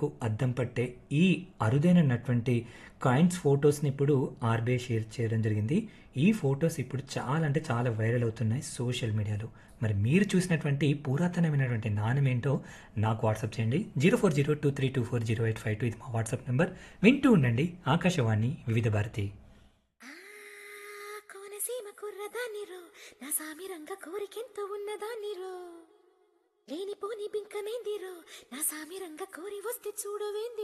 మనకు అద్దం పట్టే ఈ అరుదైనటువంటి కాయిన్స్ ఫొటోస్ని ఇప్పుడు ఆర్బీఐ షేర్ చేయడం జరిగింది. ఈ ఫొటోస్ ఇప్పుడు చాలా అంటే చాలా వైరల్ అవుతున్నాయి సోషల్ మీడియాలో. మరి మీరు చూసినటువంటి పురాతనమైనటువంటి నాణెం ఏంటో నాకు వాట్సాప్ చేయండి. 0402324085 ఇది మా వాట్సాప్ నెంబర్. వింటూ ఉండండి ఆకాశవాణి వివిధ భారతి. కోనసీమ కుర్రదానిరో నా సామి రంగ కోరికెంతో ఉన్నదానిరో లేనిపోని బింకమేందిరో నా సామి రంగ కోరి వస్తే చూడవేంది